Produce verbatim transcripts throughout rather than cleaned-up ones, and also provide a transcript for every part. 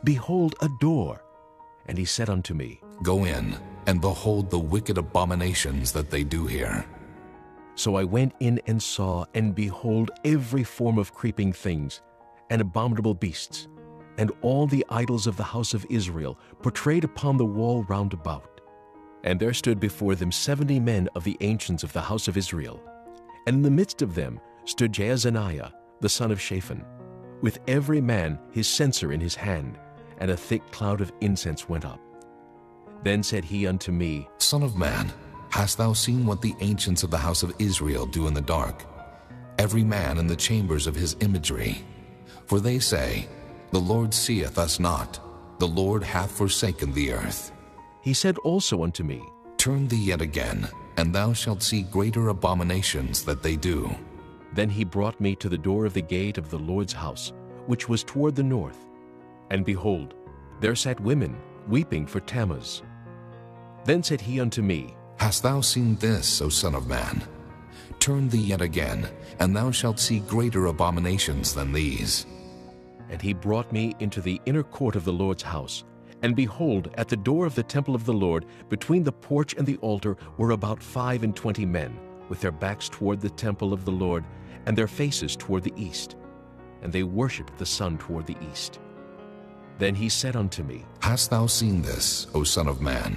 behold, a door. And he said unto me, Go in, and behold the wicked abominations that they do here. So I went in and saw, and behold, every form of creeping things, and abominable beasts, and all the idols of the house of Israel, portrayed upon the wall round about. And there stood before them seventy men of the ancients of the house of Israel. And in the midst of them stood Jaazaniah, the son of Shaphan, with every man his censer in his hand, and a thick cloud of incense went up. Then said he unto me, Son of man, hast thou seen what the ancients of the house of Israel do in the dark, every man in the chambers of his imagery? For they say, The Lord seeth us not, the Lord hath forsaken the earth. He said also unto me, Turn thee yet again, and thou shalt see greater abominations that they do. Then he brought me to the door of the gate of the Lord's house, which was toward the north. And behold, there sat women, weeping for Tammuz. Then said he unto me, Hast thou seen this, O son of man? Turn thee yet again, and thou shalt see greater abominations than these. And he brought me into the inner court of the Lord's house. And behold, at the door of the temple of the Lord, between the porch and the altar, were about five and twenty men, with their backs toward the temple of the Lord, and their faces toward the east. And they worshipped the sun toward the east. Then he said unto me, Hast thou seen this, O son of man?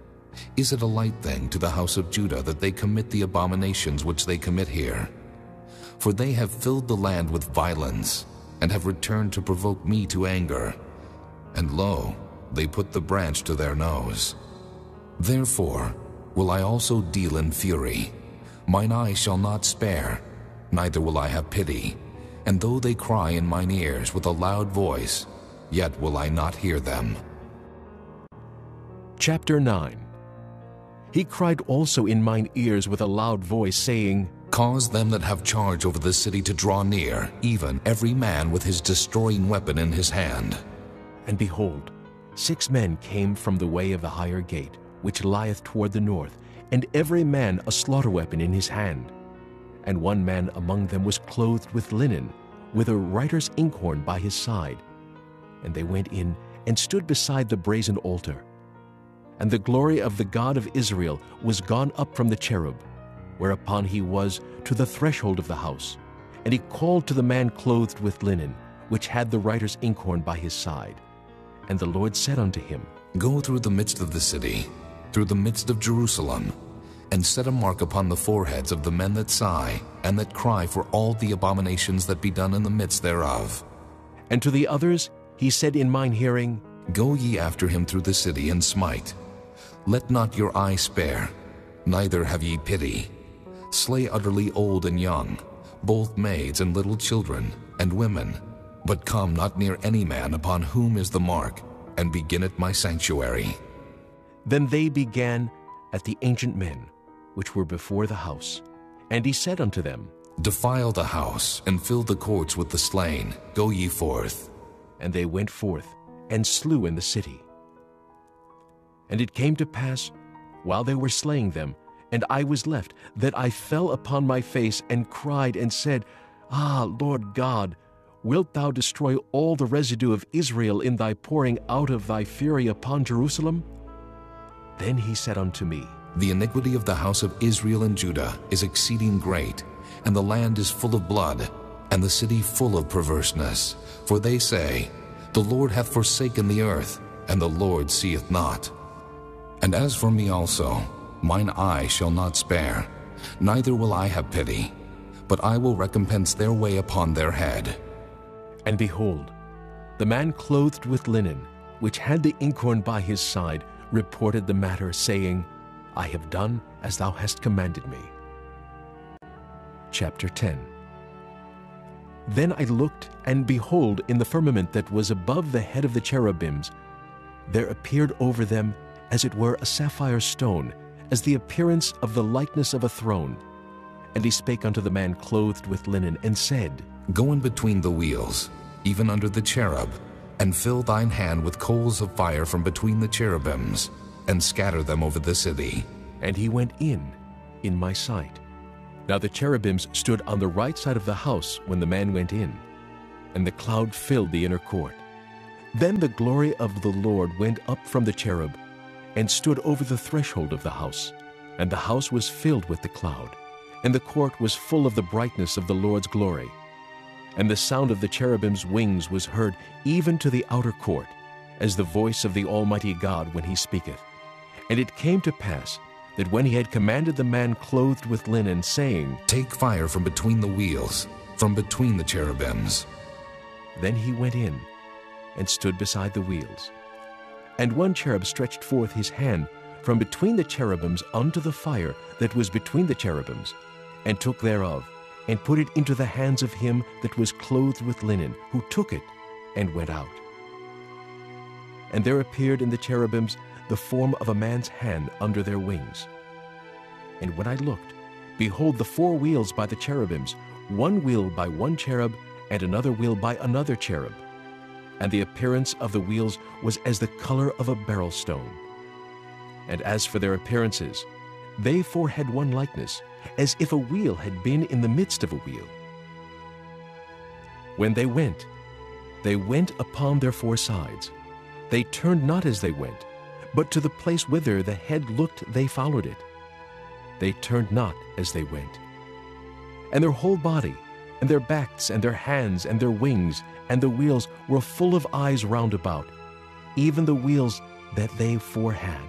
Is it a light thing to the house of Judah that they commit the abominations which they commit here? For they have filled the land with violence, and have returned to provoke me to anger. And lo, they put the branch to their nose. Therefore will I also deal in fury. Mine eye shall not spare, neither will I have pity. And though they cry in mine ears with a loud voice, yet will I not hear them. Chapter nine. He cried also in mine ears with a loud voice, saying, Cause them that have charge over the city to draw near, even every man with his destroying weapon in his hand. And behold, six men came from the way of the higher gate, which lieth toward the north, and every man a slaughter weapon in his hand. And one man among them was clothed with linen, with a writer's inkhorn by his side. And they went in and stood beside the brazen altar. And the glory of the God of Israel was gone up from the cherub, whereupon he was to the threshold of the house. And he called to the man clothed with linen, which had the writer's inkhorn by his side. And the Lord said unto him, Go through the midst of the city, through the midst of Jerusalem, and set a mark upon the foreheads of the men that sigh, and that cry for all the abominations that be done in the midst thereof. And to the others he said in mine hearing, Go ye after him through the city, and smite. Let not your eye spare, neither have ye pity. Slay utterly old and young, both maids and little children, and women, but come not near any man upon whom is the mark, and begin at my sanctuary. Then they began at the ancient men, which were before the house. And he said unto them, Defile the house, and fill the courts with the slain. Go ye forth. And they went forth, and slew in the city. And it came to pass, while they were slaying them, and I was left, that I fell upon my face, and cried, and said, Ah, Lord God, wilt thou destroy all the residue of Israel in thy pouring out of thy fury upon Jerusalem? Then he said unto me, The iniquity of the house of Israel and Judah is exceeding great, and the land is full of blood, and the city full of perverseness. For they say, The Lord hath forsaken the earth, and the Lord seeth not. And as for me also, mine eye shall not spare, neither will I have pity, but I will recompense their way upon their head. And behold, the man clothed with linen, which had the inkhorn by his side, reported the matter, saying, I have done as thou hast commanded me. Chapter ten. Then I looked, and behold, in the firmament that was above the head of the cherubims, there appeared over them as it were a sapphire stone, as the appearance of the likeness of a throne. And he spake unto the man clothed with linen, and said, Go in between the wheels, even under the cherub, and fill thine hand with coals of fire from between the cherubims, and scatter them over the city. And he went in, in my sight. Now the cherubims stood on the right side of the house when the man went in, and the cloud filled the inner court. Then the glory of the Lord went up from the cherub and stood over the threshold of the house. And the house was filled with the cloud, and the court was full of the brightness of the Lord's glory. And the sound of the cherubim's wings was heard even to the outer court, as the voice of the Almighty God when he speaketh. And it came to pass that when he had commanded the man clothed with linen, saying, Take fire from between the wheels, from between the cherubims. Then he went in and stood beside the wheels. And one cherub stretched forth his hand from between the cherubims unto the fire that was between the cherubims, and took thereof, and put it into the hands of him that was clothed with linen, who took it and went out. And there appeared in the cherubims the form of a man's hand under their wings. And when I looked, behold, the four wheels by the cherubims, one wheel by one cherub, and another wheel by another cherub. And the appearance of the wheels was as the color of a beryl stone. And as for their appearances, they four had one likeness, as if a wheel had been in the midst of a wheel. When they went, they went upon their four sides. They turned not as they went, but to the place whither the head looked they followed it. They turned not as they went. And their whole body, and their backs, and their hands, and their wings, and the wheels were full of eyes round about, even the wheels that they four had.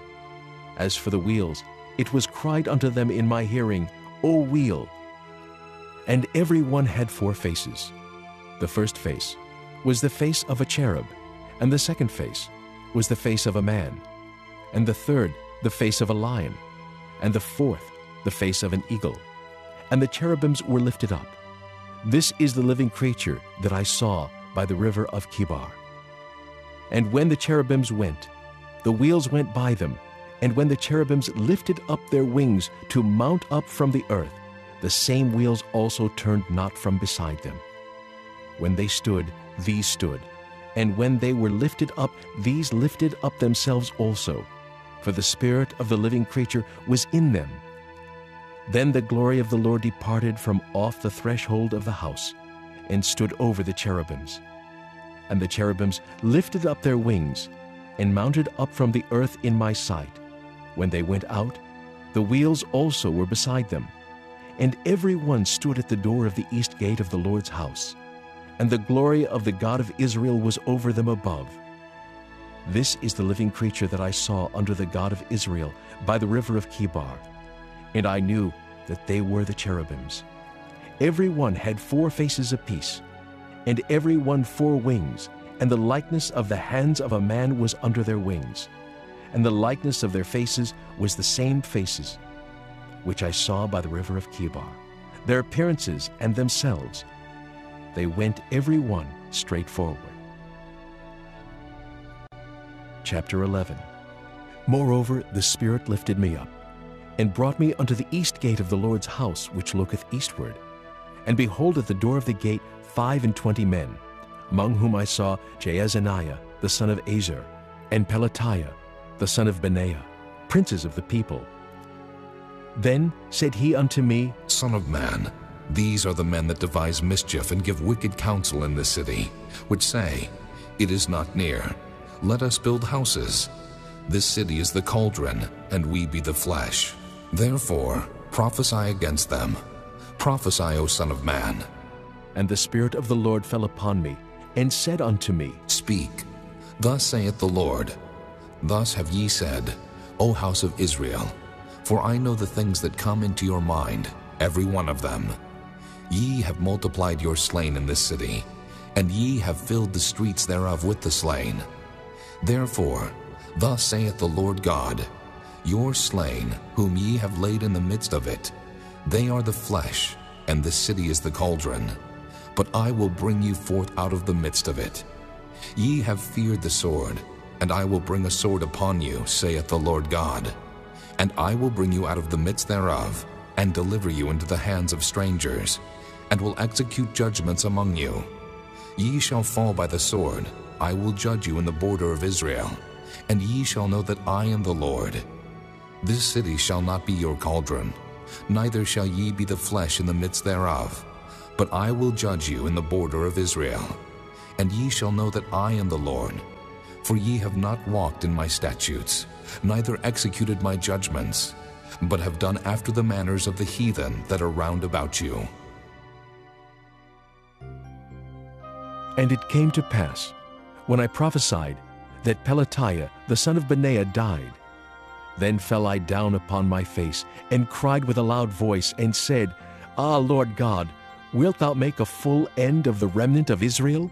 As for the wheels, it was cried unto them in my hearing, O wheel! And every one had four faces. The first face was the face of a cherub, and the second face was the face of a man, and the third the face of a lion, and the fourth the face of an eagle. And the cherubims were lifted up. This is the living creature that I saw by the river of Chebar. And when the cherubims went, the wheels went by them, and when the cherubims lifted up their wings to mount up from the earth, the same wheels also turned not from beside them. When they stood, these stood, and when they were lifted up, these lifted up themselves also, for the spirit of the living creature was in them. Then the glory of the Lord departed from off the threshold of the house, and stood over the cherubims. And the cherubims lifted up their wings, and mounted up from the earth in my sight. When they went out, the wheels also were beside them. And every one stood at the door of the east gate of the Lord's house. And the glory of the God of Israel was over them above. This is the living creature that I saw under the God of Israel by the river of Chebar. And I knew that they were the cherubims. Every one had four faces apiece, and every one four wings, and the likeness of the hands of a man was under their wings. And the likeness of their faces was the same faces which I saw by the river of Chebar. Their appearances and themselves, they went every one straight forward. Chapter eleven. Moreover, the Spirit lifted me up, and brought me unto the east gate of the Lord's house, which looketh eastward. And behold, at the door of the gate five and twenty men, among whom I saw Jaazaniah the son of Azar, and Pelatiah the son of Benaiah, princes of the people. Then said he unto me, Son of man, these are the men that devise mischief and give wicked counsel in this city, which say, It is not near, let us build houses. This city is the cauldron, and we be the flesh. Therefore prophesy against them. Prophesy, O son of man. And the Spirit of the Lord fell upon me, and said unto me, Speak. Thus saith the Lord, Thus have ye said, O house of Israel, for I know the things that come into your mind, every one of them. Ye have multiplied your slain in this city, and ye have filled the streets thereof with the slain. Therefore, thus saith the Lord God, Your slain, whom ye have laid in the midst of it, they are the flesh, and the city is the cauldron. But I will bring you forth out of the midst of it. Ye have feared the sword, and I will bring a sword upon you, saith the Lord God. And I will bring you out of the midst thereof, and deliver you into the hands of strangers, and will execute judgments among you. Ye shall fall by the sword, I will judge you in the border of Israel, and ye shall know that I am the Lord. This city shall not be your cauldron, neither shall ye be the flesh in the midst thereof, but I will judge you in the border of Israel. And ye shall know that I am the Lord. For ye have not walked in my statutes, neither executed my judgments, but have done after the manners of the heathen that are round about you. And it came to pass, when I prophesied, that Pelatiah the son of Benaiah died. Then fell I down upon my face, and cried with a loud voice, and said, Ah, Lord God, wilt thou make a full end of the remnant of Israel?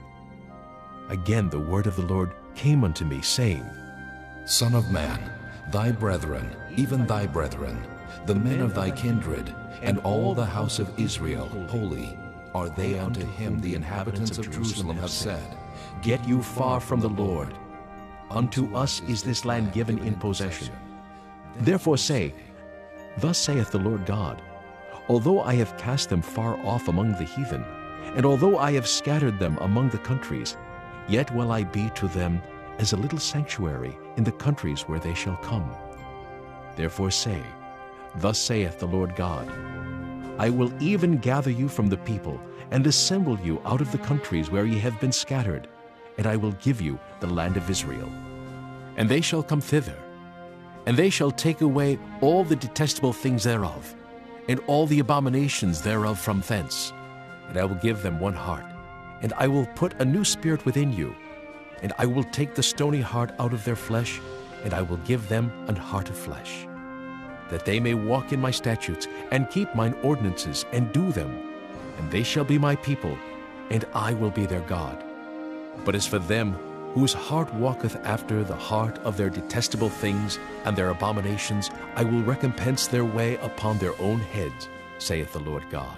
Again the word of the Lord came unto me, saying, Son of man, thy brethren, even thy brethren, the men of thy kindred, and all the house of Israel, holy, are they unto him the inhabitants of Jerusalem have said, Get you far from the Lord. Unto us is this land given in possession. Therefore say, Thus saith the Lord God, Although I have cast them far off among the heathen, and although I have scattered them among the countries, yet will I be to them as a little sanctuary in the countries where they shall come. Therefore say, Thus saith the Lord God, I will even gather you from the people, and assemble you out of the countries where ye have been scattered, and I will give you the land of Israel. And they shall come thither, and they shall take away all the detestable things thereof, and all the abominations thereof from thence. And I will give them one heart, and I will put a new spirit within you, and I will take the stony heart out of their flesh, and I will give them an heart of flesh, that they may walk in my statutes, and keep mine ordinances, and do them. And they shall be my people, and I will be their God. But as for them whose heart walketh after the heart of their detestable things and their abominations, I will recompense their way upon their own heads, saith the Lord God.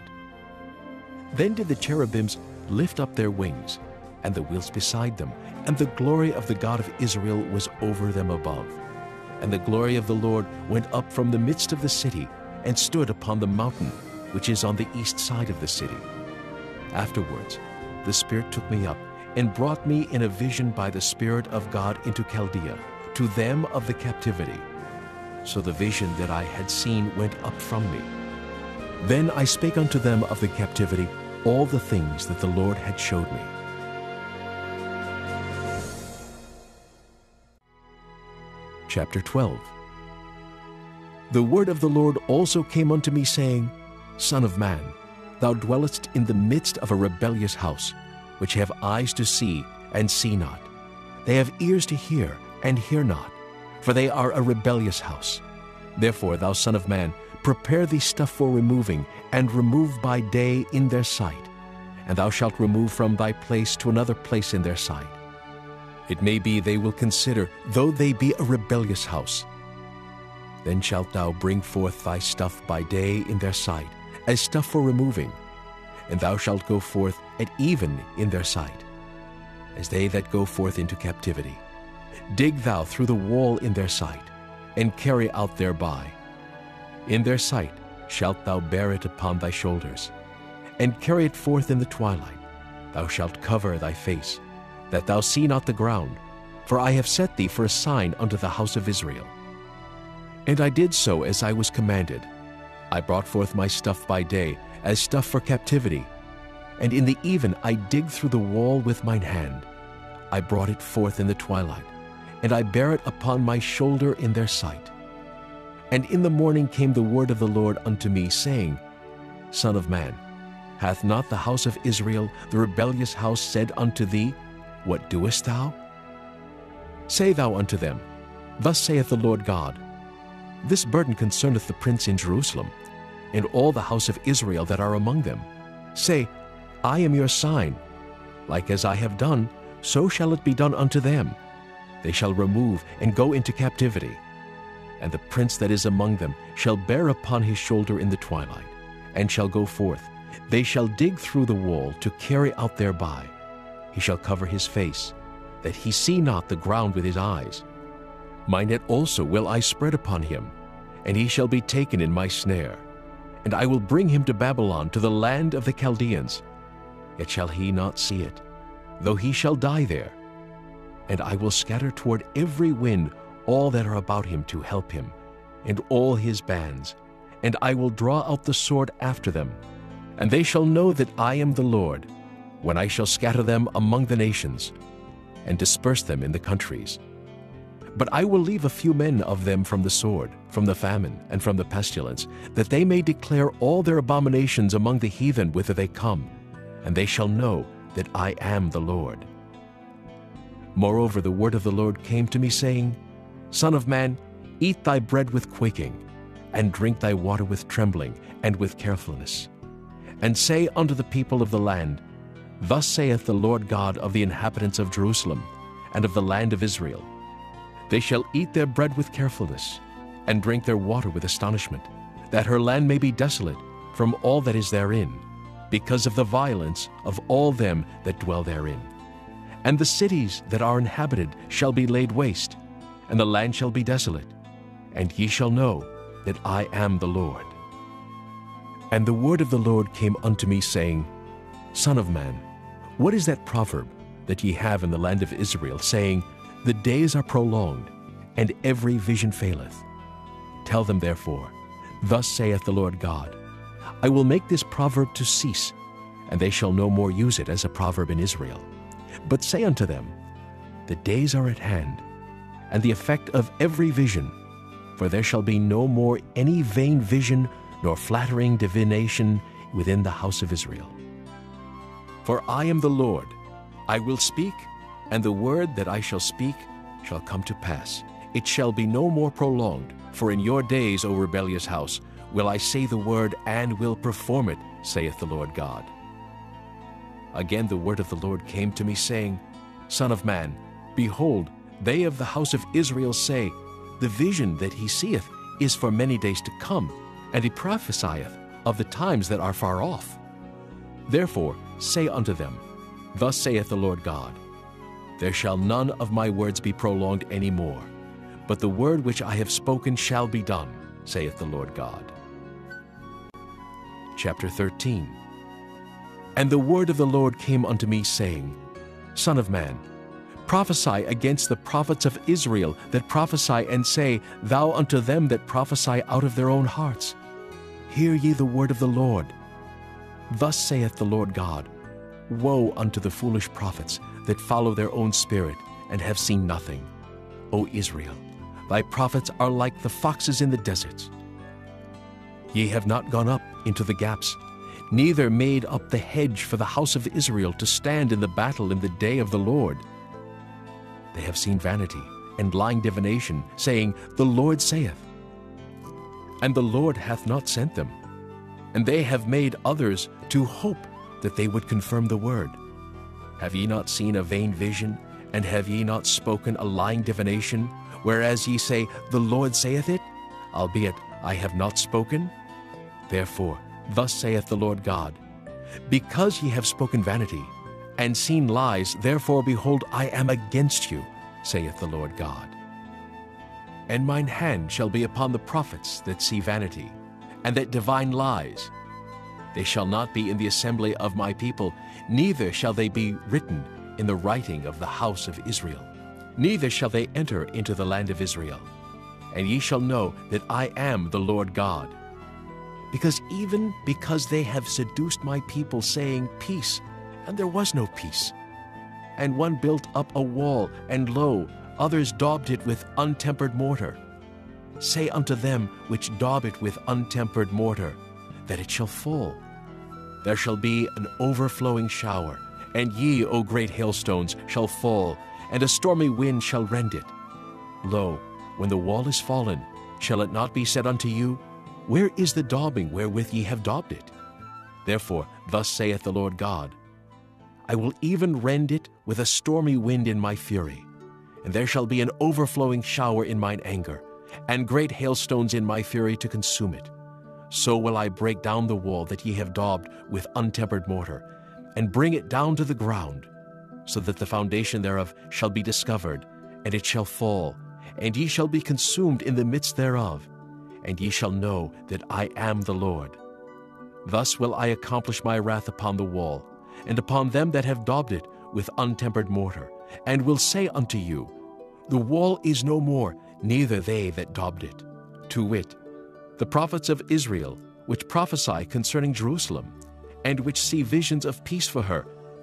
Then did the cherubims lift up their wings, and the wheels beside them, and the glory of the God of Israel was over them above. And the glory of the Lord went up from the midst of the city, and stood upon the mountain which is on the east side of the city. Afterwards the Spirit took me up, and brought me in a vision by the Spirit of God into Chaldea, to them of the captivity. So the vision that I had seen went up from me. Then I spake unto them of the captivity all the things that the Lord had showed me. Chapter twelve. The word of the Lord also came unto me, saying, Son of man, thou dwellest in the midst of a rebellious house, which have eyes to see, and see not. They have ears to hear, and hear not, for they are a rebellious house. Therefore, thou son of man, prepare thee stuff for removing, and remove by day in their sight. And thou shalt remove from thy place to another place in their sight. It may be they will consider, though they be a rebellious house. Then shalt thou bring forth thy stuff by day in their sight, as stuff for removing, and thou shalt go forth at even in their sight, as they that go forth into captivity. Dig thou through the wall in their sight, and carry out thereby. In their sight shalt thou bear it upon thy shoulders, and carry it forth in the twilight. Thou shalt cover thy face, that thou see not the ground, for I have set thee for a sign unto the house of Israel. And I did so as I was commanded. I brought forth my stuff by day, as stuff for captivity, and in the even I digged through the wall with mine hand. I brought it forth in the twilight, and I bare it upon my shoulder in their sight. And in the morning came the word of the Lord unto me, saying, Son of man, hath not the house of Israel, the rebellious house, said unto thee, What doest thou? Say thou unto them, Thus saith the Lord God, This burden concerneth the prince in Jerusalem, and all the house of Israel that are among them. Say, I am your sign. Like as I have done, so shall it be done unto them. They shall remove and go into captivity. And the prince that is among them shall bear upon his shoulder in the twilight, and shall go forth. They shall dig through the wall to carry out thereby. He shall cover his face, that he see not the ground with his eyes. My net also will I spread upon him, and he shall be taken in my snare. And I will bring him to Babylon, to the land of the Chaldeans. Yet shall he not see it, though he shall die there. And I will scatter toward every wind all that are about him to help him, and all his bands. And I will draw out the sword after them. And they shall know that I am the Lord, when I shall scatter them among the nations, and disperse them in the countries. But I will leave a few men of them from the sword, from the famine, and from the pestilence, that they may declare all their abominations among the heathen whither they come, and they shall know that I am the Lord. Moreover, the word of the Lord came to me, saying, Son of man, eat thy bread with quaking, and drink thy water with trembling and with carefulness. And say unto the people of the land, Thus saith the Lord God of the inhabitants of Jerusalem, and of the land of Israel, They shall eat their bread with carefulness, and drink their water with astonishment, that her land may be desolate from all that is therein, because of the violence of all them that dwell therein. And the cities that are inhabited shall be laid waste, and the land shall be desolate, and ye shall know that I am the Lord. And the word of the Lord came unto me, saying, Son of man, what is that proverb that ye have in the land of Israel, saying, The days are prolonged, and every vision faileth? Tell them therefore, Thus saith the Lord God, I will make this proverb to cease, and they shall no more use it as a proverb in Israel. But say unto them, The days are at hand, and the effect of every vision, for there shall be no more any vain vision nor flattering divination within the house of Israel. For I am the Lord, I will speak, and the word that I shall speak shall come to pass. It shall be no more prolonged, for in your days, O rebellious house, will I say the word and will perform it, saith the Lord God. Again the word of the Lord came to me, saying, Son of man, behold, they of the house of Israel say, The vision that he seeth is for many days to come, and he prophesieth of the times that are far off. Therefore say unto them, Thus saith the Lord God, There shall none of my words be prolonged any more, but the word which I have spoken shall be done, saith the Lord God. Chapter thirteen. And the word of the Lord came unto me, saying, Son of man, prophesy against the prophets of Israel that prophesy, and say thou unto them that prophesy out of their own hearts, Hear ye the word of the Lord. Thus saith the Lord God, Woe unto the foolish prophets that follow their own spirit, and have seen nothing. O Israel, thy prophets are like the foxes in the deserts. Ye have not gone up into the gaps, neither made up the hedge for the house of Israel to stand in the battle in the day of the Lord. They have seen vanity and lying divination, saying, The Lord saith. And the Lord hath not sent them. And they have made others to hope that they would confirm the word. Have ye not seen a vain vision, and have ye not spoken a lying divination, whereas ye say, The Lord saith it, albeit I have not spoken? Therefore, thus saith the Lord God, Because ye have spoken vanity, and seen lies, therefore, behold, I am against you, saith the Lord God. And mine hand shall be upon the prophets that see vanity, and that divine lies. They shall not be in the assembly of my people, neither shall they be written in the writing of the house of Israel. Neither shall they enter into the land of Israel. And ye shall know that I am the Lord God. Because even because they have seduced my people, saying, Peace, and there was no peace. And one built up a wall, and lo, others daubed it with untempered mortar. Say unto them which daub it with untempered mortar, that it shall fall. There shall be an overflowing shower, and ye, O great hailstones, shall fall, and a stormy wind shall rend it. Lo, when the wall is fallen, shall it not be said unto you, Where is the daubing wherewith ye have daubed it? Therefore, thus saith the Lord God, I will even rend it with a stormy wind in my fury, and there shall be an overflowing shower in mine anger, and great hailstones in my fury to consume it. So will I break down the wall that ye have daubed with untempered mortar, and bring it down to the ground, so that the foundation thereof shall be discovered, and it shall fall, and ye shall be consumed in the midst thereof, and ye shall know that I am the Lord. Thus will I accomplish my wrath upon the wall, and upon them that have daubed it with untempered mortar, and will say unto you, The wall is no more, neither they that daubed it. To wit, the prophets of Israel, which prophesy concerning Jerusalem, and which see visions of peace for her,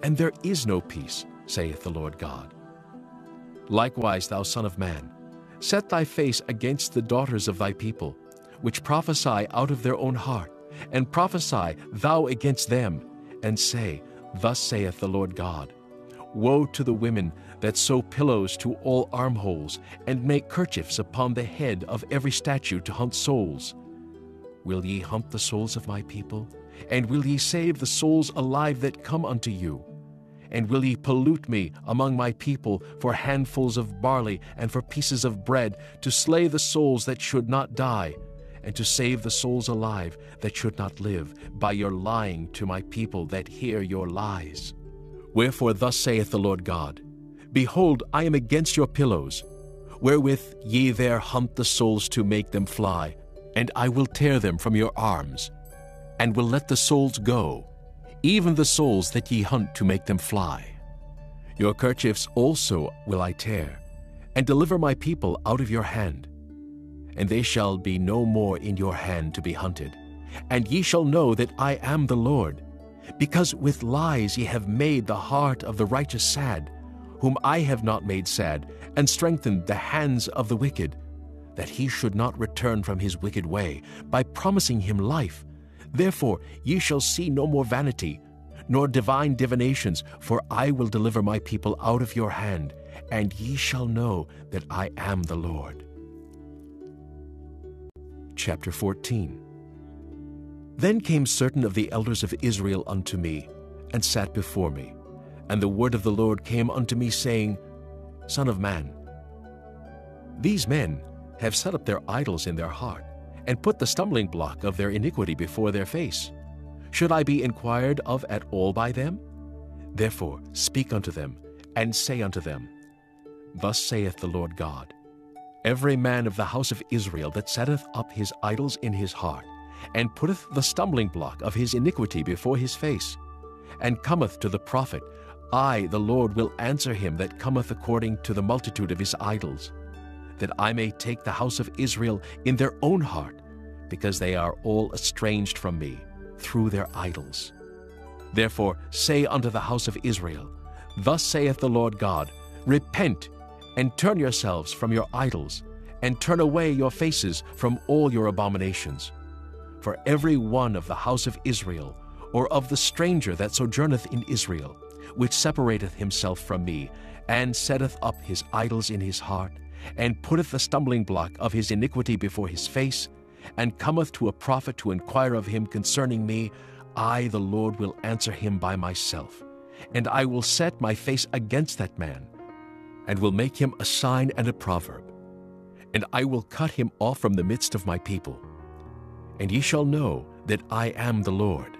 and there is no peace, saith the Lord God. Likewise, thou son of man, set thy face against the daughters of thy people, which prophesy out of their own heart, and prophesy thou against them, and say, Thus saith the Lord God, Woe to the women that sew pillows to all armholes, and make kerchiefs upon the head of every statue to hunt souls. Will ye hunt the souls of my people? And will ye save the souls alive that come unto you? And will ye pollute me among my people for handfuls of barley and for pieces of bread, to slay the souls that should not die, and to save the souls alive that should not live, by your lying to my people that hear your lies? Wherefore thus saith the Lord God, Behold, I am against your pillows, wherewith ye there hunt the souls to make them fly, and I will tear them from your arms, and will let the souls go, even the souls that ye hunt to make them fly. Your kerchiefs also will I tear, and deliver my people out of your hand. And they shall be no more in your hand to be hunted. And ye shall know that I am the Lord, because with lies ye have made the heart of the righteous sad, whom I have not made sad, and strengthened the hands of the wicked, that he should not return from his wicked way, by promising him life. Therefore ye shall see no more vanity, nor divine divinations, for I will deliver my people out of your hand, and ye shall know that I am the Lord. Chapter fourteen. Then came certain of the elders of Israel unto me, and sat before me. And the word of the Lord came unto me, saying, Son of man, these men have set up their idols in their heart, and put the stumbling block of their iniquity before their face. Should I be inquired of at all by them? Therefore speak unto them, and say unto them, Thus saith the Lord God, Every man of the house of Israel that setteth up his idols in his heart, and putteth the stumbling block of his iniquity before his face, and cometh to the prophet, I, the Lord, will answer him that cometh according to the multitude of his idols, that I may take the house of Israel in their own heart, because they are all estranged from me through their idols. Therefore say unto the house of Israel, Thus saith the Lord God, Repent, and turn yourselves from your idols, and turn away your faces from all your abominations. For every one of the house of Israel, or of the stranger that sojourneth in Israel, which separateth himself from me, and setteth up his idols in his heart, and putteth the stumbling block of his iniquity before his face, and cometh to a prophet to inquire of him concerning me, I, the Lord, will answer him by myself, and I will set my face against that man, and will make him a sign and a proverb, and I will cut him off from the midst of my people, and ye shall know that I am the Lord.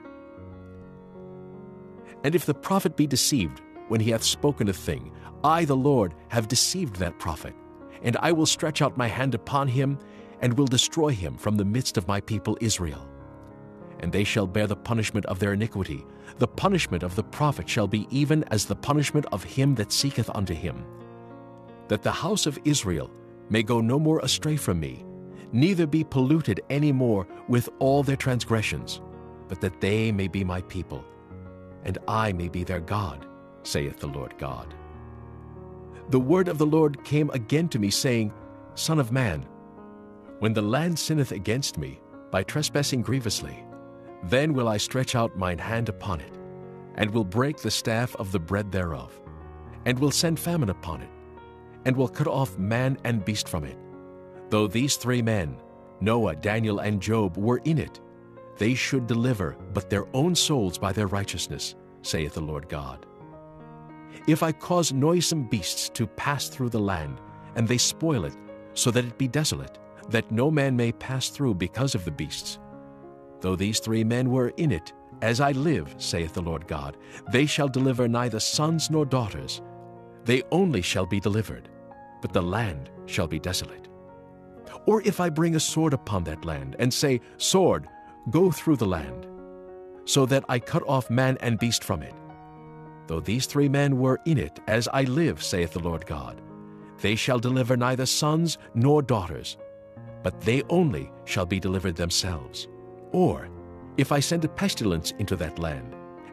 And if the prophet be deceived when he hath spoken a thing, I, the Lord, have deceived that prophet, and I will stretch out my hand upon him, and will destroy him from the midst of my people Israel. And they shall bear the punishment of their iniquity. The punishment of the prophet shall be even as the punishment of him that seeketh unto him. That the house of Israel may go no more astray from me, neither be polluted any more with all their transgressions, but that they may be my people, and I may be their God, saith the Lord God. The word of the Lord came again to me, saying, Son of man, when the land sinneth against me by trespassing grievously, then will I stretch out mine hand upon it, and will break the staff of the bread thereof, and will send famine upon it, and will cut off man and beast from it. Though these three men, Noah, Daniel, and Job, were in it, they should deliver but their own souls by their righteousness, saith the Lord God. If I cause noisome beasts to pass through the land, and they spoil it, so that it be desolate, that no man may pass through because of the beasts, though these three men were in it, as I live, saith the Lord God, they shall deliver neither sons nor daughters. They only shall be delivered, but the land shall be desolate. Or if I bring a sword upon that land, and say, Sword, go through the land, so that I cut off man and beast from it, though these three men were in it, as I live, saith the Lord God, they shall deliver neither sons nor daughters, but they only shall be delivered themselves. Or if I send a pestilence into that land,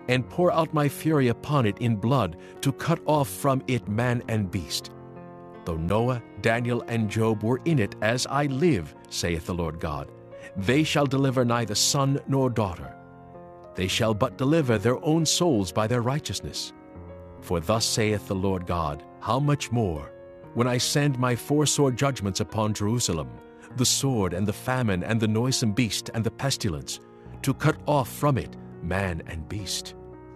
and pour out my fury upon it in blood, to cut off from it man and beast. Though Noah, Daniel, and Job were in it, as I live, saith the Lord God, they shall deliver neither son nor daughter. They shall but deliver their own souls by their righteousness. For thus saith the Lord God, how much more, when I send my foursore judgments upon Jerusalem, the sword and the famine and the noisome beast and the pestilence, to cut off from it man and beast.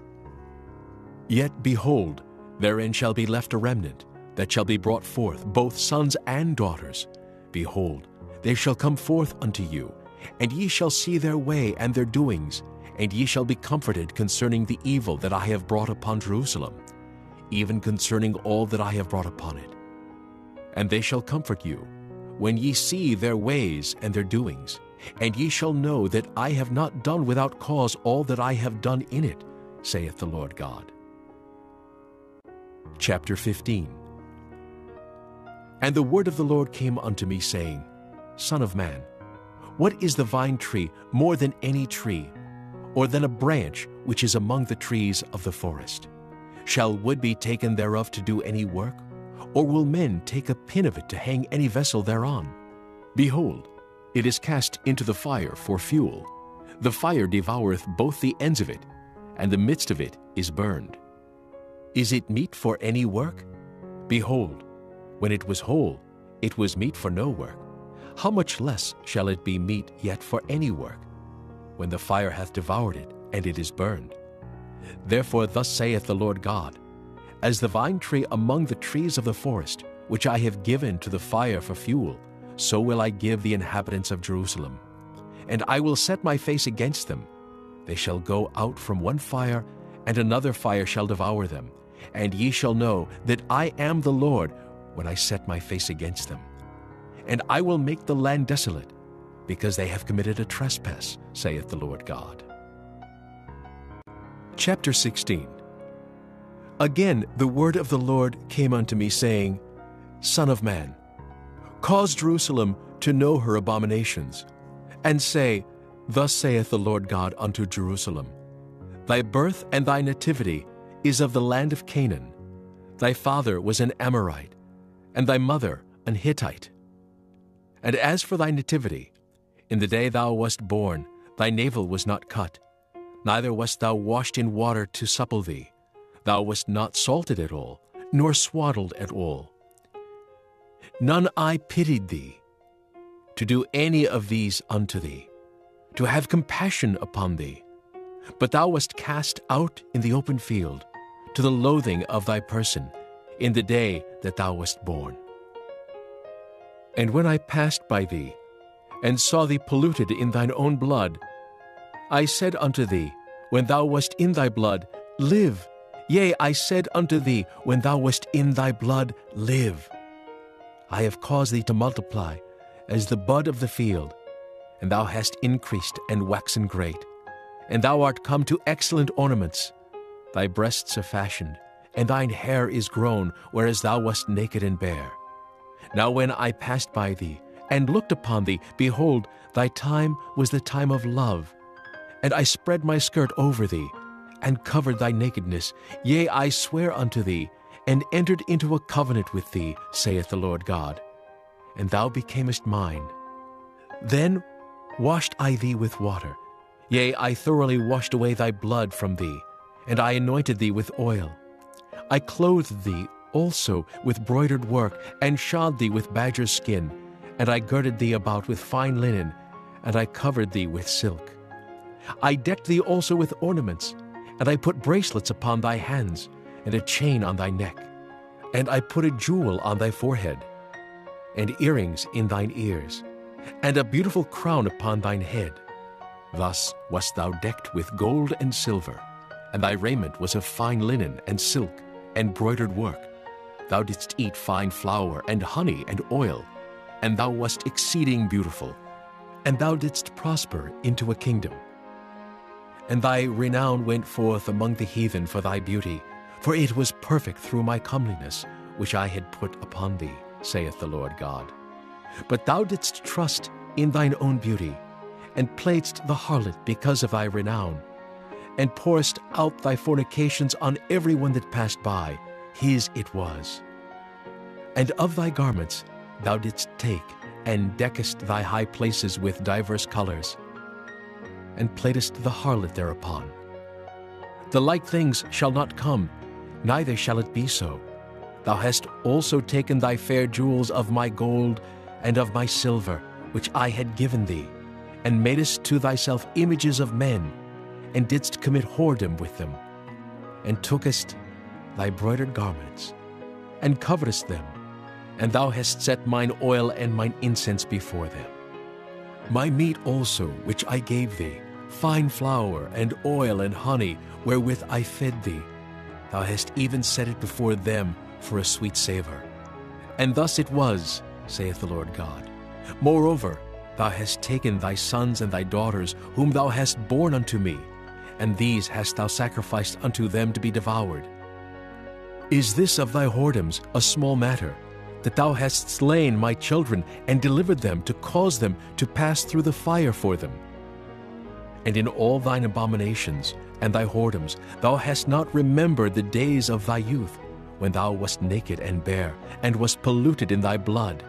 Yet behold, therein shall be left a remnant, that shall be brought forth, both sons and daughters. Behold, they shall come forth unto you, and ye shall see their way and their doings, and ye shall be comforted concerning the evil that I have brought upon Jerusalem, even concerning all that I have brought upon it. And they shall comfort you, when ye see their ways and their doings, and ye shall know that I have not done without cause all that I have done in it, saith the Lord God. Chapter fifteen. And the word of the Lord came unto me, saying, Son of man, what is the vine tree more than any tree, or than a branch which is among the trees of the forest? Shall wood be taken thereof to do any work? Or will men take a pin of it to hang any vessel thereon? Behold, it is cast into the fire for fuel. The fire devoureth both the ends of it, and the midst of it is burned. Is it meat for any work? Behold, when it was whole, it was meat for no work. How much less shall it be meat yet for any work, when the fire hath devoured it, and it is burned? Therefore thus saith the Lord God, as the vine tree among the trees of the forest, which I have given to the fire for fuel, so will I give the inhabitants of Jerusalem. And I will set my face against them. They shall go out from one fire, and another fire shall devour them. And ye shall know that I am the Lord, when I set my face against them. And I will make the land desolate, because they have committed a trespass, saith the Lord God. Chapter sixteen. Again the word of the Lord came unto me, saying, Son of man, cause Jerusalem to know her abominations, and say, Thus saith the Lord God unto Jerusalem, Thy birth and thy nativity is of the land of Canaan. Thy father was an Amorite, and thy mother an Hittite. And as for thy nativity, in the day thou wast born, thy navel was not cut, neither wast thou washed in water to supple thee. Thou wast not salted at all, nor swaddled at all. None eye pitied thee, to do any of these unto thee, to have compassion upon thee. But thou wast cast out in the open field, to the loathing of thy person, in the day that thou wast born. And when I passed by thee, and saw thee polluted in thine own blood, I said unto thee, when thou wast in thy blood, Live. Yea, I said unto thee, when thou wast in thy blood, Live. I have caused thee to multiply as the bud of the field, and thou hast increased and waxen great. And thou art come to excellent ornaments. Thy breasts are fashioned, and thine hair is grown, whereas thou wast naked and bare. Now when I passed by thee, and looked upon thee, behold, thy time was the time of love. And I spread my skirt over thee, and covered thy nakedness. Yea, I swear unto thee, and entered into a covenant with thee, saith the Lord God. And thou becamest mine. Then washed I thee with water. Yea, I thoroughly washed away thy blood from thee, and I anointed thee with oil. I clothed thee also with broidered work, and shod thee with badger's skin, and I girded thee about with fine linen, and I covered thee with silk. I decked thee also with ornaments, and I put bracelets upon thy hands, and a chain on thy neck, and I put a jewel on thy forehead, and earrings in thine ears, and a beautiful crown upon thine head. Thus wast thou decked with gold and silver, and thy raiment was of fine linen and silk and broidered work. Thou didst eat fine flour and honey and oil, and thou wast exceeding beautiful, and thou didst prosper into a kingdom. And thy renown went forth among the heathen for thy beauty, for it was perfect through my comeliness, which I had put upon thee, saith the Lord God. But thou didst trust in thine own beauty, and playedst the harlot because of thy renown. and pourest out thy fornications on every one that passed by, his it was. And of thy garments thou didst take, and deckest thy high places with divers colors, and platest the harlot thereupon. The like things shall not come, neither shall it be so. Thou hast also taken thy fair jewels of my gold and of my silver, which I had given thee, and madest to thyself images of men, and didst commit whoredom with them, and tookest thy broidered garments, and coveredst them, and thou hast set mine oil and mine incense before them. My meat also, which I gave thee, fine flour and oil and honey, wherewith I fed thee, thou hast even set it before them for a sweet savor. And thus it was, saith the Lord God. Moreover, thou hast taken thy sons and thy daughters, whom thou hast borne unto me, and these hast thou sacrificed unto them to be devoured. Is this of thy whoredoms a small matter, that thou hast slain my children, and delivered them to cause them to pass through the fire for them? And in all thine abominations and thy whoredoms thou hast not remembered the days of thy youth, when thou wast naked and bare, and wast polluted in thy blood.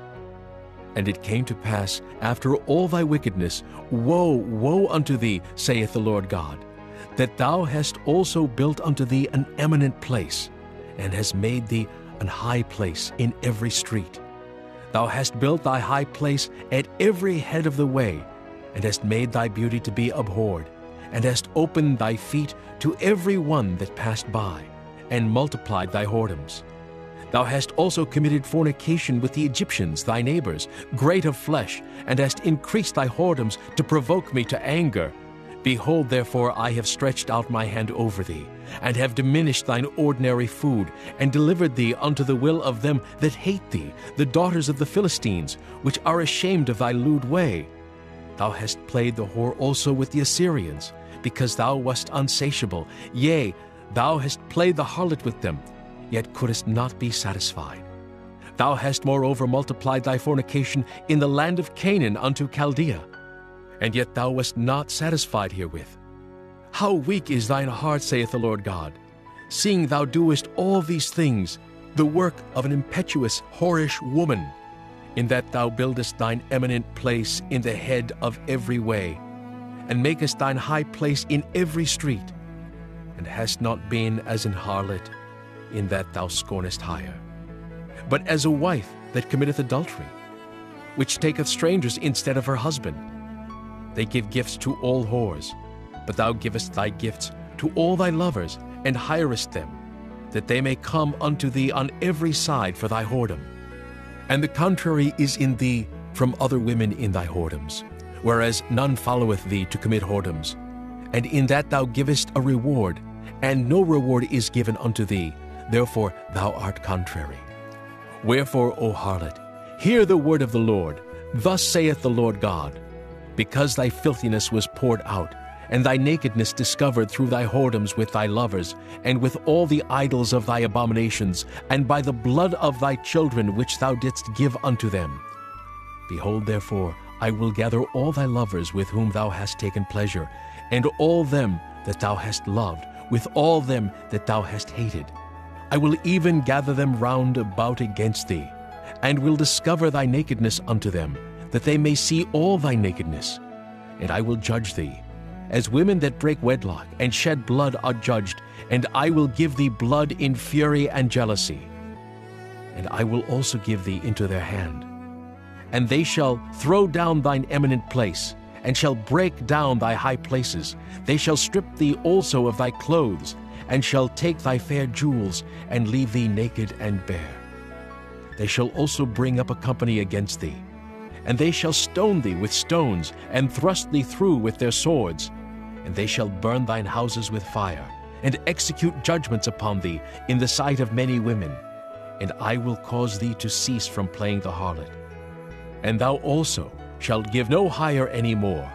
And it came to pass, after all thy wickedness, woe, woe unto thee, saith the Lord God, that thou hast also built unto thee an eminent place, and hast made thee an high place in every street. Thou hast built thy high place at every head of the way, and hast made thy beauty to be abhorred, and hast opened thy feet to every one that passed by, and multiplied thy whoredoms. Thou hast also committed fornication with the Egyptians, thy neighbors, great of flesh, and hast increased thy whoredoms to provoke me to anger. Behold, therefore, I have stretched out my hand over thee, and have diminished thine ordinary food, and delivered thee unto the will of them that hate thee, the daughters of the Philistines, which are ashamed of thy lewd way. Thou hast played the whore also with the Assyrians, because thou wast unsatiable. Yea, thou hast played the harlot with them, yet couldest not be satisfied. Thou hast moreover multiplied thy fornication in the land of Canaan unto Chaldea, and yet thou wast not satisfied herewith. How weak is thine heart, saith the Lord God, seeing thou doest all these things, the work of an impetuous, whorish woman, in that thou buildest thine eminent place in the head of every way, and makest thine high place in every street, and hast not been as an harlot, in that thou scornest hire, but as a wife that committeth adultery, which taketh strangers instead of her husband. They give gifts to all whores, but thou givest thy gifts to all thy lovers, and hirest them, that they may come unto thee on every side for thy whoredom. And the contrary is in thee from other women in thy whoredoms, whereas none followeth thee to commit whoredoms. And in that thou givest a reward, and no reward is given unto thee, therefore thou art contrary. Wherefore, O harlot, hear the word of the Lord. Thus saith the Lord God, because thy filthiness was poured out, and thy nakedness discovered through thy whoredoms with thy lovers, and with all the idols of thy abominations, and by the blood of thy children which thou didst give unto them. Behold, therefore, I will gather all thy lovers with whom thou hast taken pleasure, and all them that thou hast loved, with all them that thou hast hated. I will even gather them round about against thee, and will discover thy nakedness unto them, that they may see all thy nakedness. And I will judge thee, as women that break wedlock and shed blood are judged, and I will give thee blood in fury and jealousy. And I will also give thee into their hand. And they shall throw down thine eminent place, and shall break down thy high places. They shall strip thee also of thy clothes, and shall take thy fair jewels, and leave thee naked and bare. They shall also bring up a company against thee, and they shall stone thee with stones, and thrust thee through with their swords. And they shall burn thine houses with fire, and execute judgments upon thee in the sight of many women. And I will cause thee to cease from playing the harlot. And thou also shalt give no hire any more.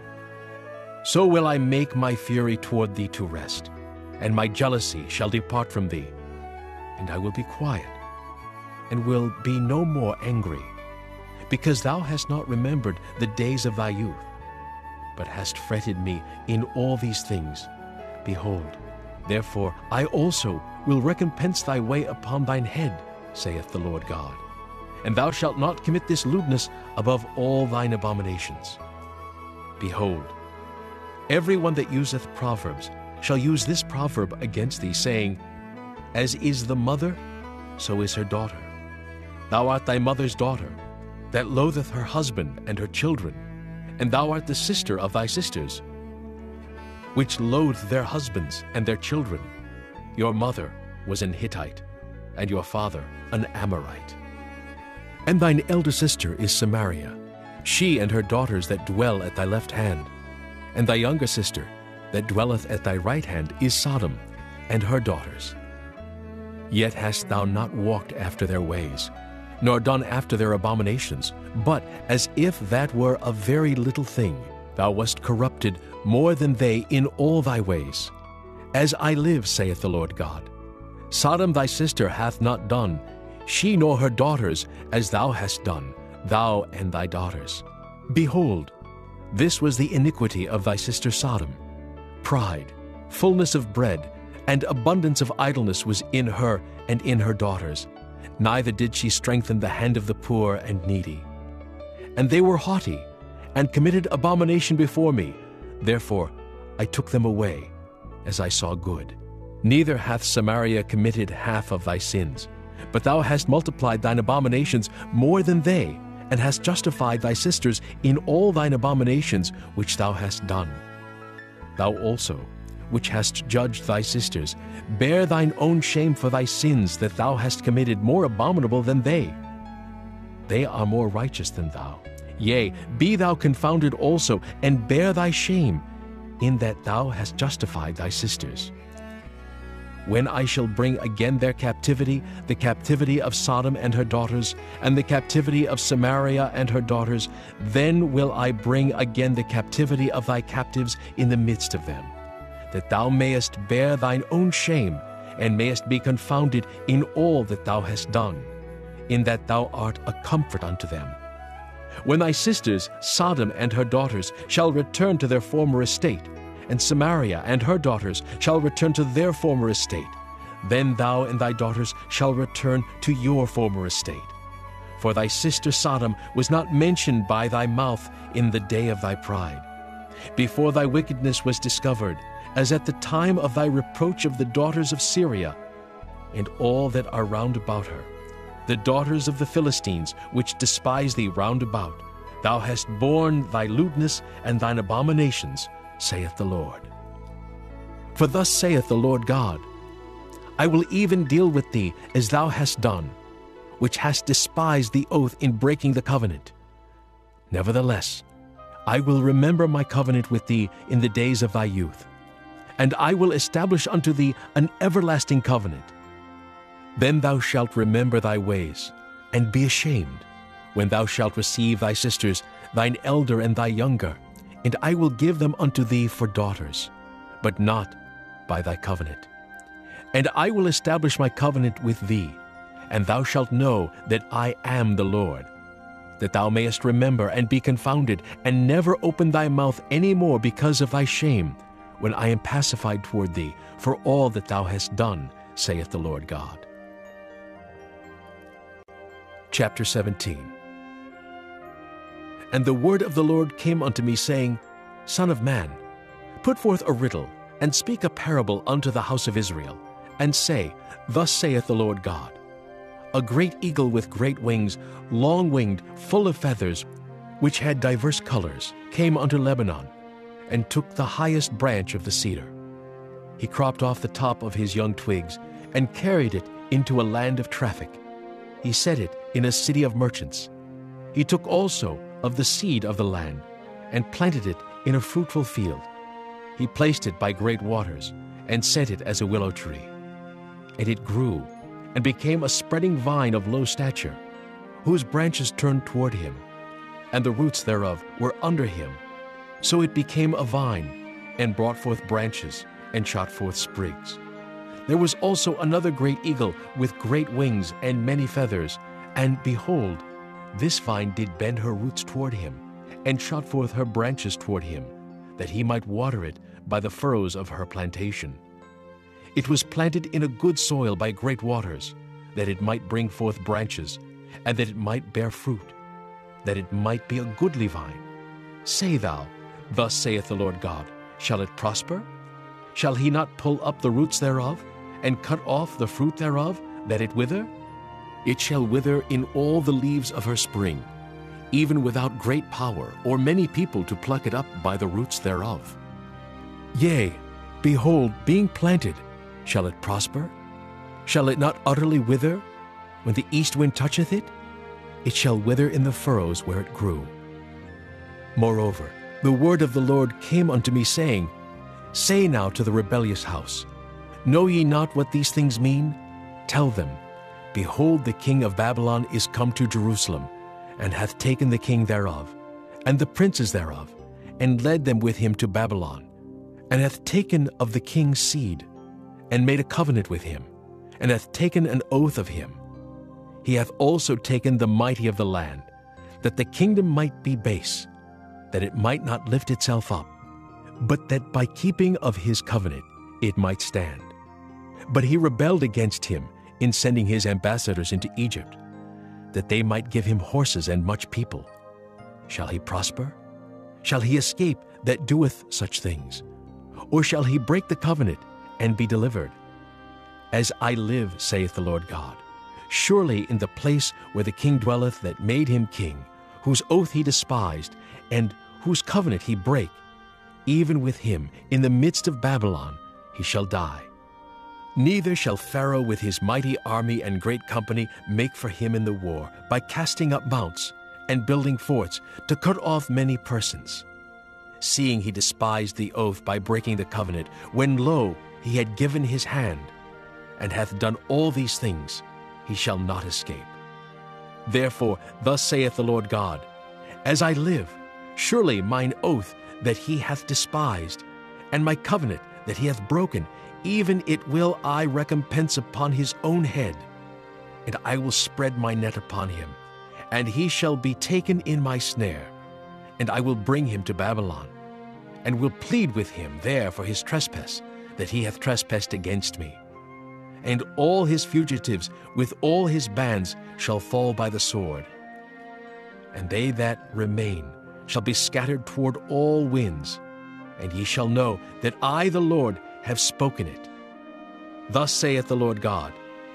So will I make my fury toward thee to rest, and my jealousy shall depart from thee. And I will be quiet, and will be no more angry, because thou hast not remembered the days of thy youth, but hast fretted me in all these things, Behold, therefore I also will recompense thy way upon thine head, saith the Lord God. And thou shalt not commit this lewdness above all thine abominations. Behold, every one that useth proverbs shall use this proverb against thee, saying, As is the mother, so is her daughter. Thou art thy mother's daughter, that loatheth her husband and her children, and thou art the sister of thy sisters, which loathe their husbands and their children. Your mother was an Hittite, and your father an Amorite. And thine elder sister is Samaria, she and her daughters that dwell at thy left hand. And thy younger sister that dwelleth at thy right hand is Sodom, and her daughters. Yet hast thou not walked after their ways, nor done after their abominations, but as if that were a very little thing, thou wast corrupted more than they in all thy ways. As I live, saith the Lord God, Sodom thy sister hath not done, she nor her daughters, as thou hast done, thou and thy daughters. Behold, this was the iniquity of thy sister Sodom. Pride, fullness of bread, and abundance of idleness was in her and in her daughters. Neither did she strengthen the hand of the poor and needy. And they were haughty, and committed abomination before me. Therefore I took them away, as I saw good. Neither hath Samaria committed half of thy sins, but thou hast multiplied thine abominations more than they, and hast justified thy sisters in all thine abominations which thou hast done. Thou also, which hast judged thy sisters, bear thine own shame for thy sins that thou hast committed more abominable than they. They are more righteous than thou. Yea, be thou confounded also, and bear thy shame, in that thou hast justified thy sisters. When I shall bring again their captivity, the captivity of Sodom and her daughters, and the captivity of Samaria and her daughters, then will I bring again the captivity of thy captives in the midst of them, that thou mayest bear thine own shame, and mayest be confounded in all that thou hast done, in that thou art a comfort unto them. When thy sisters, Sodom and her daughters, shall return to their former estate, and Samaria and her daughters shall return to their former estate, then thou and thy daughters shall return to your former estate. For thy sister Sodom was not mentioned by thy mouth in the day of thy pride, before thy wickedness was discovered, as at the time of thy reproach of the daughters of Syria, and all that are round about her, the daughters of the Philistines, which despise thee round about. Thou hast borne thy lewdness and thine abominations, saith the Lord. For thus saith the Lord God, I will even deal with thee as thou hast done, which hast despised the oath in breaking the covenant. Nevertheless, I will remember my covenant with thee in the days of thy youth, and I will establish unto thee an everlasting covenant. Then thou shalt remember thy ways, and be ashamed, when thou shalt receive thy sisters, thine elder and thy younger, and I will give them unto thee for daughters, but not by thy covenant. And I will establish my covenant with thee, and thou shalt know that I am the Lord, that thou mayest remember and be confounded, and never open thy mouth any more because of thy shame, when I am pacified toward thee for all that thou hast done, saith the Lord God. Chapter seventeen. And the word of the Lord came unto me, saying, Son of man, put forth a riddle, and speak a parable unto the house of Israel, and say, Thus saith the Lord God, A great eagle with great wings, long-winged, full of feathers, which had divers colors, came unto Lebanon, and took the highest branch of the cedar. He cropped off the top of his young twigs, and carried it into a land of traffic. He set it in a city of merchants. He took also of the seed of the land, and planted it in a fruitful field. He placed it by great waters, and set it as a willow tree. And it grew, and became a spreading vine of low stature, whose branches turned toward him, and the roots thereof were under him. So it became a vine, and brought forth branches, and shot forth sprigs. There was also another great eagle with great wings and many feathers, and behold, this vine did bend her roots toward him, and shot forth her branches toward him, that he might water it by the furrows of her plantation. It was planted in a good soil by great waters, that it might bring forth branches, and that it might bear fruit, that it might be a goodly vine. Say thou, Thus saith the Lord God, Shall it prosper? Shall he not pull up the roots thereof, and cut off the fruit thereof, that it wither? It shall wither in all the leaves of her spring, even without great power, or many people to pluck it up by the roots thereof. Yea, behold, being planted, shall it prosper? Shall it not utterly wither? When the east wind toucheth it, it shall wither in the furrows where it grew. Moreover, the word of the Lord came unto me, saying, Say now to the rebellious house, Know ye not what these things mean? Tell them, Behold, the king of Babylon is come to Jerusalem, and hath taken the king thereof, and the princes thereof, and led them with him to Babylon, and hath taken of the king's seed, and made a covenant with him, and hath taken an oath of him. He hath also taken the mighty of the land, that the kingdom might be base, that it might not lift itself up, but that by keeping of his covenant it might stand. But he rebelled against him in sending his ambassadors into Egypt, that they might give him horses and much people. Shall he prosper? Shall he escape that doeth such things? Or shall he break the covenant and be delivered? As I live, saith the Lord God, surely in the place where the king dwelleth that made him king, whose oath he despised, and whose covenant he brake, even with him in the midst of Babylon he shall die. Neither shall Pharaoh with his mighty army and great company make for him in the war, by casting up mounts and building forts to cut off many persons. Seeing he despised the oath by breaking the covenant, when lo, he had given his hand, and hath done all these things, he shall not escape. Therefore thus saith the Lord God, As I live, surely mine oath that he hath despised, and my covenant that he hath broken, even it will I recompense upon his own head. And I will spread my net upon him, and he shall be taken in my snare. And I will bring him to Babylon, and will plead with him there for his trespass, that he hath trespassed against me. And all his fugitives with all his bands shall fall by the sword. And they that remain shall be scattered toward all winds, and ye shall know that I, the Lord, have spoken it. Thus saith the Lord God,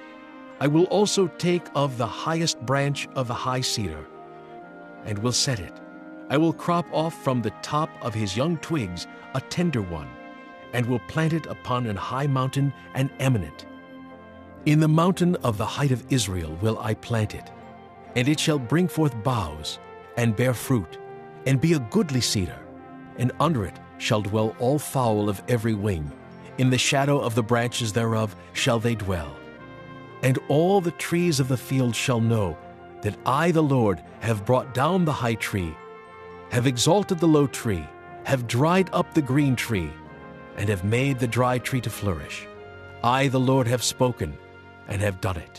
I will also take of the highest branch of the high cedar, and will set it. I will crop off from the top of his young twigs a tender one, and will plant it upon an high mountain and eminent. In the mountain of the height of Israel will I plant it, and it shall bring forth boughs, and bear fruit, and be a goodly cedar, and under it shall dwell all fowl of every wing. In the shadow of the branches thereof shall they dwell. And all the trees of the field shall know that I, the Lord, have brought down the high tree, have exalted the low tree, have dried up the green tree, and have made the dry tree to flourish. I, the Lord, have spoken, and have done it.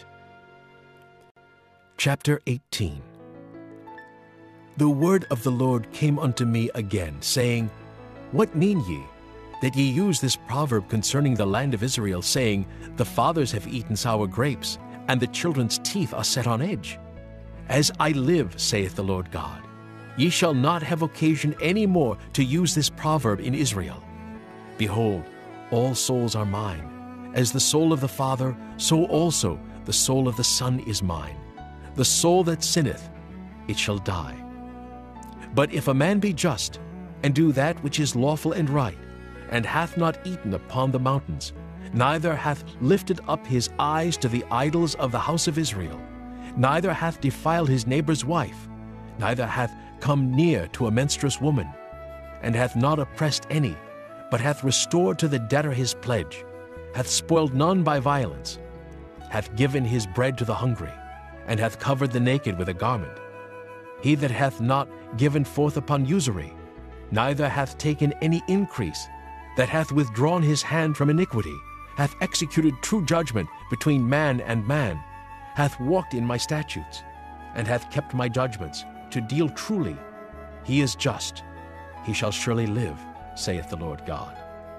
Chapter eighteen. The word of the Lord came unto me again, saying, What mean ye, that ye use this proverb concerning the land of Israel, saying, The fathers have eaten sour grapes, and the children's teeth are set on edge? As I live, saith the Lord God, ye shall not have occasion any more to use this proverb in Israel. Behold, all souls are mine. As the soul of the Father, so also the soul of the Son is mine. The soul that sinneth, it shall die. But if a man be just, and do that which is lawful and right, and hath not eaten upon the mountains, neither hath lifted up his eyes to the idols of the house of Israel, neither hath defiled his neighbor's wife, neither hath come near to a menstruous woman, and hath not oppressed any, but hath restored to the debtor his pledge, hath spoiled none by violence, hath given his bread to the hungry, and hath covered the naked with a garment. He that hath not given forth upon usury, neither hath taken any increase, that hath withdrawn his hand from iniquity, hath executed true judgment between man and man, hath walked in my statutes, and hath kept my judgments, to deal truly. He is just, he shall surely live, saith the Lord God.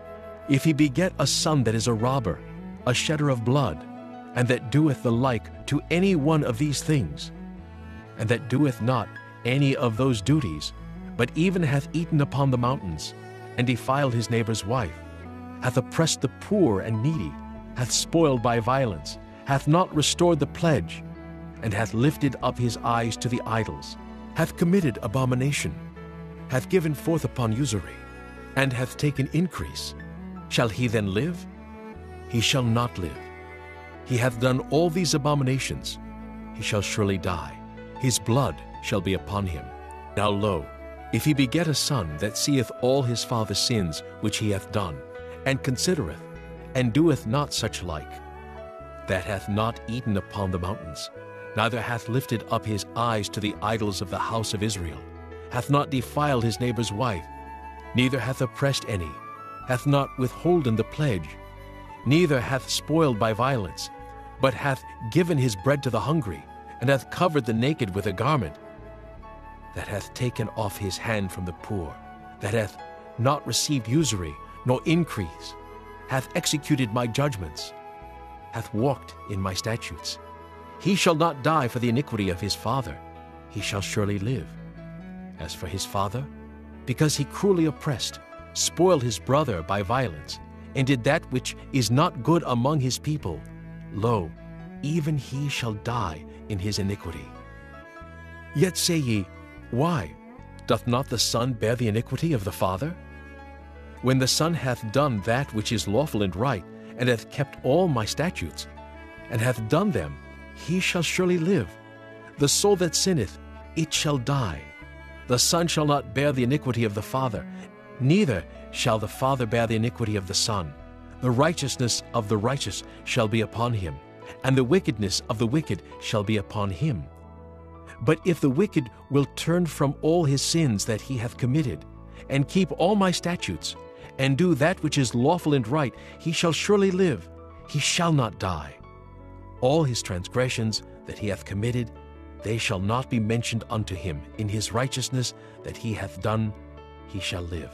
If he beget a son that is a robber, a shedder of blood, and that doeth the like to any one of these things, and that doeth not any of those duties, but even hath eaten upon the mountains, and defiled his neighbor's wife, hath oppressed the poor and needy, hath spoiled by violence, hath not restored the pledge, and hath lifted up his eyes to the idols, hath committed abomination, hath given forth upon usury, and hath taken increase, shall he then live? He shall not live. He hath done all these abominations. He shall surely die. His blood shall be upon him. Now lo, if he beget a son that seeth all his father's sins which he hath done, and considereth, and doeth not such like, that hath not eaten upon the mountains, neither hath lifted up his eyes to the idols of the house of Israel, hath not defiled his neighbor's wife, neither hath oppressed any, hath not withholden the pledge, neither hath spoiled by violence, but hath given his bread to the hungry, and hath covered the naked with a garment, that hath taken off his hand from the poor, that hath not received usury, nor increase, hath executed my judgments, hath walked in my statutes. He shall not die for the iniquity of his father, he shall surely live. As for his father, because he cruelly oppressed, spoiled his brother by violence, and did that which is not good among his people, lo, even he shall die in his iniquity. Yet say ye, why? Doth not the son bear the iniquity of the father? When the son hath done that which is lawful and right, and hath kept all my statutes, and hath done them, he shall surely live. The soul that sinneth, it shall die. The son shall not bear the iniquity of the father, neither shall the father bear the iniquity of the son. The righteousness of the righteous shall be upon him, and the wickedness of the wicked shall be upon him. But if the wicked will turn from all his sins that he hath committed, and keep all my statutes, and do that which is lawful and right, he shall surely live, he shall not die. All his transgressions that he hath committed, they shall not be mentioned unto him. In his righteousness that he hath done, he shall live.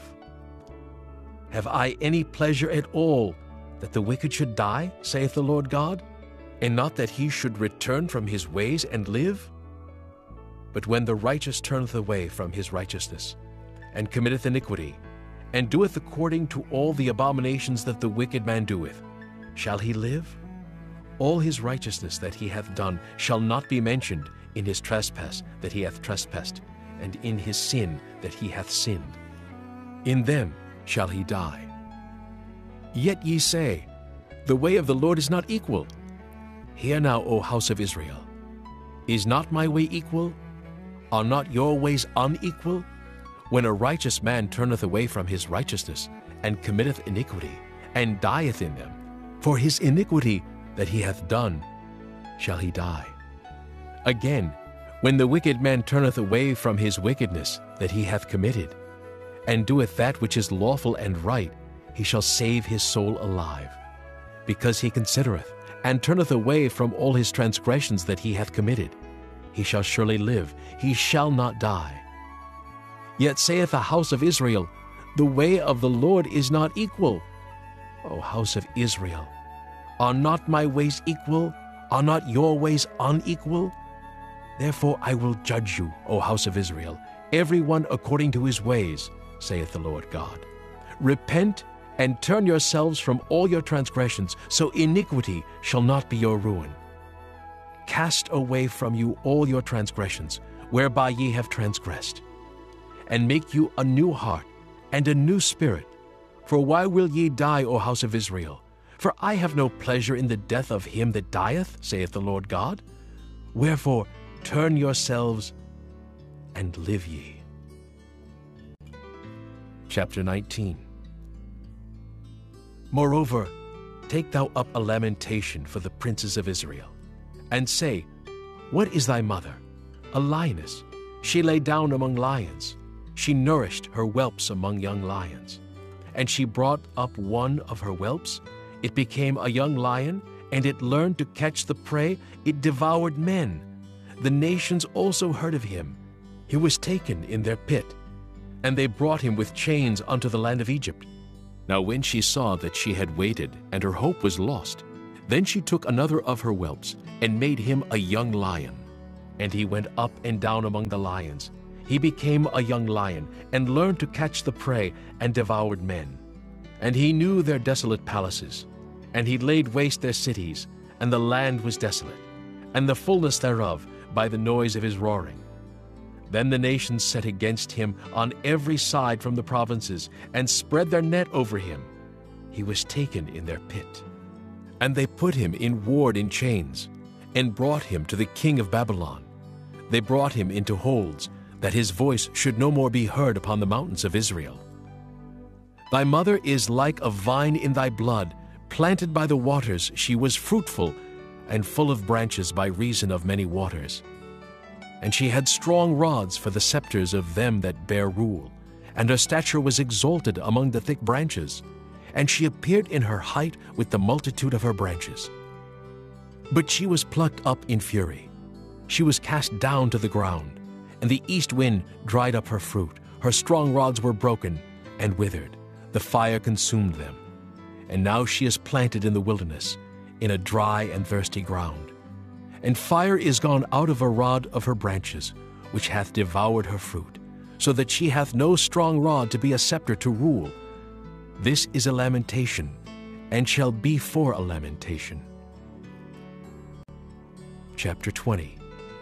Have I any pleasure at all that the wicked should die, saith the Lord God, and not that he should return from his ways and live? But when the righteous turneth away from his righteousness, and committeth iniquity, and doeth according to all the abominations that the wicked man doeth, shall he live? All his righteousness that he hath done shall not be mentioned in his trespass that he hath trespassed, and in his sin that he hath sinned. In them shall he die. Yet ye say, the way of the Lord is not equal. Hear now, O house of Israel. Is not my way equal? Are not your ways unequal? When a righteous man turneth away from his righteousness, and committeth iniquity, and dieth in them, for his iniquity that he hath done shall he die. Again, when the wicked man turneth away from his wickedness that he hath committed, and doeth that which is lawful and right, he shall save his soul alive. Because he considereth, and turneth away from all his transgressions that he hath committed, he shall surely live, he shall not die. Yet saith the house of Israel, the way of the Lord is not equal. O house of Israel, are not my ways equal? Are not your ways unequal? Therefore I will judge you, O house of Israel, every one according to his ways, saith the Lord God. Repent and turn yourselves from all your transgressions, so iniquity shall not be your ruin. Cast away from you all your transgressions, whereby ye have transgressed, and make you a new heart and a new spirit. For why will ye die, O house of Israel? For I have no pleasure in the death of him that dieth, saith the Lord God. Wherefore turn yourselves and live ye. Chapter nineteen. Moreover, take thou up a lamentation for the princes of Israel, and say, What is thy mother? A lioness. She lay down among lions. She nourished her whelps among young lions. And she brought up one of her whelps. It became a young lion, and it learned to catch the prey. It devoured men. The nations also heard of him. He was taken in their pit, and they brought him with chains unto the land of Egypt. Now when she saw that she had waited, and her hope was lost, then she took another of her whelps, and made him a young lion. And he went up and down among the lions. He became a young lion, and learned to catch the prey, and devoured men. And he knew their desolate palaces, and he laid waste their cities, and the land was desolate, and the fullness thereof by the noise of his roaring. Then the nations set against him on every side from the provinces, and spread their net over him. He was taken in their pit. And they put him in ward in chains, and brought him to the king of Babylon. They brought him into holds, that his voice should no more be heard upon the mountains of Israel. Thy mother is like a vine in thy blood, planted by the waters. She was fruitful, and full of branches by reason of many waters. And she had strong rods for the scepters of them that bear rule, and her stature was exalted among the thick branches, and she appeared in her height with the multitude of her branches. But she was plucked up in fury. She was cast down to the ground, and the east wind dried up her fruit. Her strong rods were broken and withered. The fire consumed them. And now she is planted in the wilderness, in a dry and thirsty ground. And fire is gone out of a rod of her branches, which hath devoured her fruit, so that she hath no strong rod to be a scepter to rule. This is a lamentation, and shall be for a lamentation. Chapter twenty.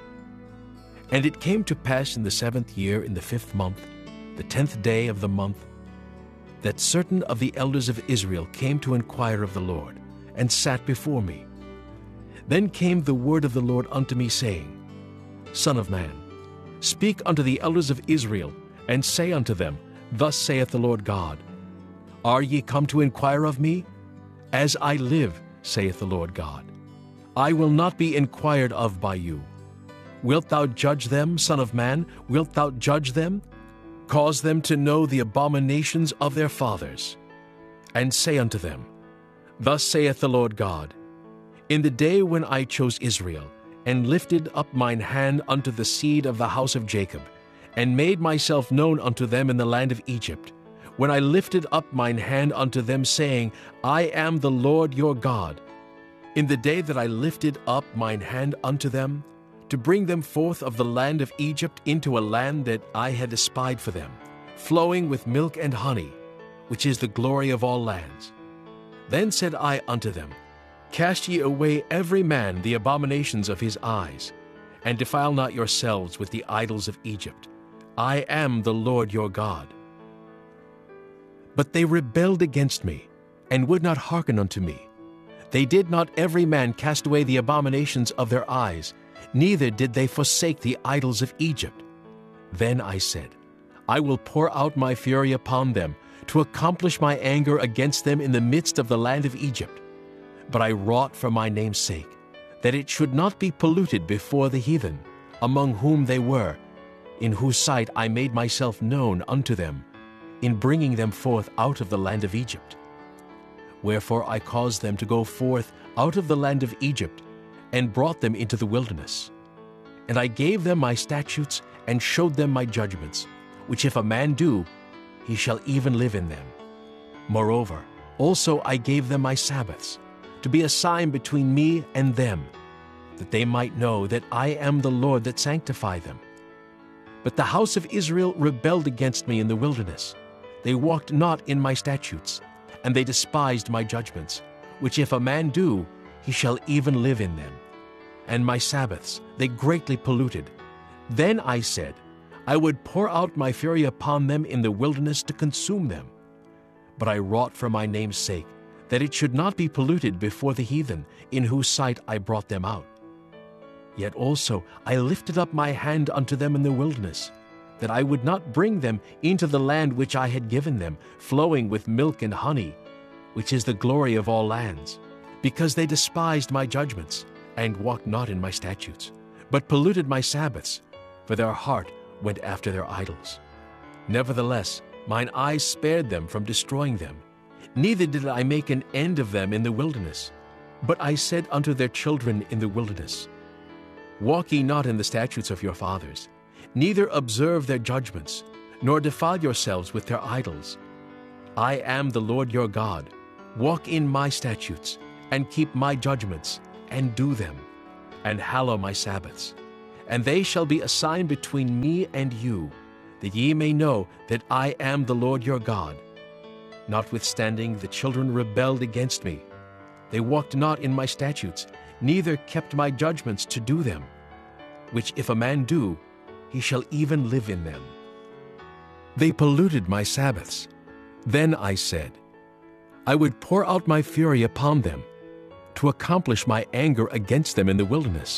And it came to pass in the seventh year, in the fifth month, the tenth day of the month, that certain of the elders of Israel came to inquire of the Lord, and sat before me. Then came the word of the Lord unto me, saying, Son of man, speak unto the elders of Israel, and say unto them, Thus saith the Lord God, Are ye come to inquire of me? As I live, saith the Lord God, I will not be inquired of by you. Wilt thou judge them, son of man? Wilt thou judge them? Cause them to know the abominations of their fathers. And say unto them, Thus saith the Lord God, In the day when I chose Israel, and lifted up mine hand unto the seed of the house of Jacob, and made myself known unto them in the land of Egypt, when I lifted up mine hand unto them, saying, I am the Lord your God, in the day that I lifted up mine hand unto them, to bring them forth of the land of Egypt into a land that I had espied for them, flowing with milk and honey, which is the glory of all lands. Then said I unto them, Cast ye away every man the abominations of his eyes, and defile not yourselves with the idols of Egypt. I am the Lord your God. But they rebelled against me, and would not hearken unto me. They did not every man cast away the abominations of their eyes, neither did they forsake the idols of Egypt. Then I said, I will pour out my fury upon them, to accomplish my anger against them in the midst of the land of Egypt. But I wrought for my name's sake, that it should not be polluted before the heathen, among whom they were, in whose sight I made myself known unto them, in bringing them forth out of the land of Egypt. Wherefore I caused them to go forth out of the land of Egypt, and brought them into the wilderness. And I gave them my statutes, and showed them my judgments, which if a man do, he shall even live in them. Moreover, also I gave them my Sabbaths, to be a sign between me and them, that they might know that I am the Lord that sanctify them. But the house of Israel rebelled against me in the wilderness. They walked not in my statutes, and they despised my judgments, which if a man do, he shall even live in them. And my Sabbaths they greatly polluted. Then I said, I would pour out my fury upon them in the wilderness to consume them. But I wrought for my name's sake, that it should not be polluted before the heathen, in whose sight I brought them out. Yet also I lifted up my hand unto them in the wilderness, that I would not bring them into the land which I had given them, flowing with milk and honey, which is the glory of all lands, because they despised my judgments, and walked not in my statutes, but polluted my Sabbaths, for their heart went after their idols. Nevertheless, mine eyes spared them from destroying them, neither did I make an end of them in the wilderness. But I said unto their children in the wilderness, Walk ye not in the statutes of your fathers, neither observe their judgments, nor defile yourselves with their idols. I am the Lord your God. Walk in my statutes, and keep my judgments, and do them, and hallow my Sabbaths. And they shall be a sign between me and you, that ye may know that I am the Lord your God. Notwithstanding, the children rebelled against me. They walked not in my statutes, neither kept my judgments to do them, which if a man do, he shall even live in them. They polluted my Sabbaths. Then I said, I would pour out my fury upon them, to accomplish my anger against them in the wilderness.